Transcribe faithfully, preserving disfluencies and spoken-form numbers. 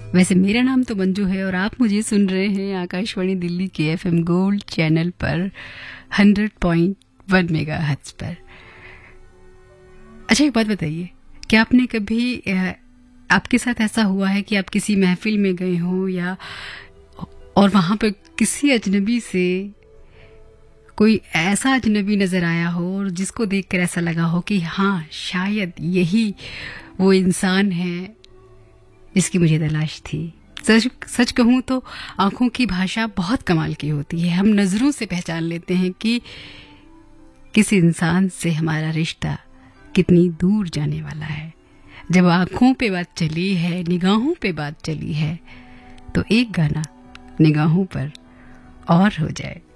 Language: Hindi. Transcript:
वैसे मेरा नाम तो मंजू है और आप मुझे सुन रहे हैं आकाशवाणी दिल्ली के एफएम गोल्ड चैनल पर हंड्रेड पॉइंट वन मेगाहर्ट्ज पर। अच्छा, एक बात बताइए, क्या आपने कभी अ, आपके साथ ऐसा हुआ है कि आप किसी महफिल में गए हो या और वहां पर किसी अजनबी से कोई ऐसा अजनबी नजर आया हो और जिसको देखकर ऐसा लगा हो कि हाँ, शायद यही वो इंसान है जिसकी मुझे तलाश थी? सच सच कहूं तो आंखों की भाषा बहुत कमाल की होती है। हम नजरों से पहचान लेते हैं कि किसी इंसान से हमारा रिश्ता कितनी दूर जाने वाला है। जब आंखों पे बात चली है, निगाहों पे बात चली है, तो एक गाना निगाहों पर और हो जाए।